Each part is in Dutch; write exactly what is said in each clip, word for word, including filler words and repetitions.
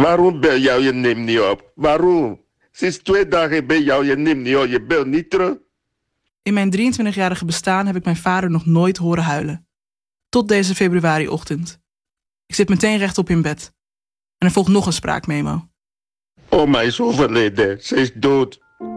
Waarom bel jou je neemt niet op? Waarom? Sinds twee dagen ben jou je neemt niet op. Je belt niet terug. In mijn drieëntwintigjarige bestaan heb ik mijn vader nog nooit horen huilen. Tot deze februariochtend. Ik zit meteen rechtop in bed. En er volgt nog een spraakmemo. Oma is overleden. Ze is dood.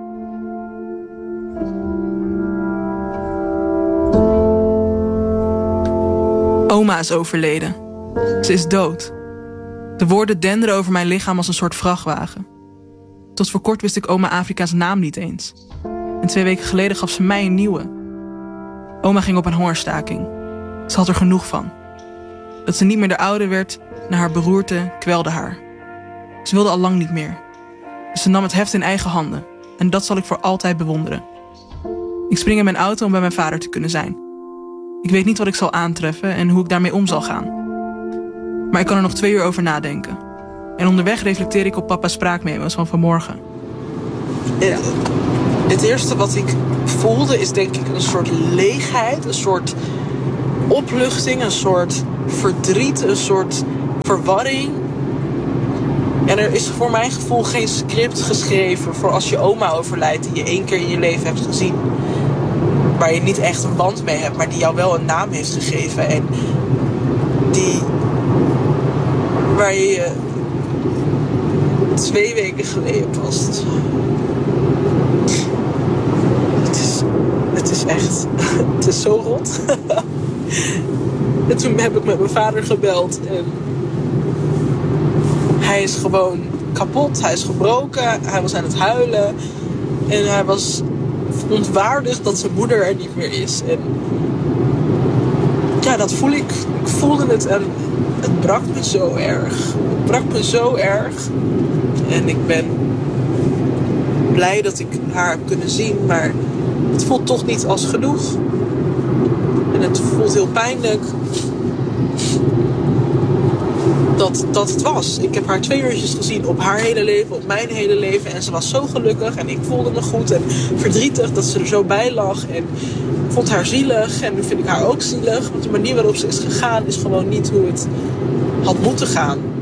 Oma is overleden. Ze is dood. De woorden denderen over mijn lichaam als een soort vrachtwagen. Tot voor kort wist ik oma Afrika's naam niet eens. En twee weken geleden gaf ze mij een nieuwe. Oma ging op een hongerstaking. Ze had er genoeg van. Dat ze niet meer de oude werd na haar beroerte kwelde haar. Ze wilde al lang niet meer. Dus ze nam het heft in eigen handen. En dat zal ik voor altijd bewonderen. Ik spring in mijn auto om bij mijn vader te kunnen zijn. Ik weet niet wat ik zal aantreffen en hoe ik daarmee om zal gaan. Maar ik kan er nog twee uur over nadenken. En onderweg reflecteer ik op papa's spraakmemo's van vanmorgen. Ja. Het eerste wat ik voelde is denk ik een soort leegheid, een soort opluchting, een soort verdriet, een soort verwarring. En er is voor mijn gevoel geen script geschreven voor als je oma overlijdt die je één keer in je leven hebt gezien. Waar je niet echt een band mee hebt, maar die jou wel een naam heeft gegeven. En die waar je twee weken geleden pas. Het is, het is echt, het is zo rot. En toen heb ik met mijn vader gebeld en hij is gewoon kapot, hij is gebroken, hij was aan het huilen en hij was ontwaardigd dat zijn moeder er niet meer is. En ja, dat voel ik. Ik voelde het en het brak me zo erg. Het brak me zo erg. En ik ben blij dat ik haar heb kunnen zien, maar het voelt toch niet als genoeg. En het voelt heel pijnlijk dat, dat het was. Ik heb haar twee uurtjes gezien op haar hele leven, op mijn hele leven. En ze was zo gelukkig en ik voelde me goed en verdrietig dat ze er zo bij lag. En ik vond haar zielig en nu vind ik haar ook zielig. Want de manier waarop ze is gegaan is gewoon niet hoe het had moeten gaan.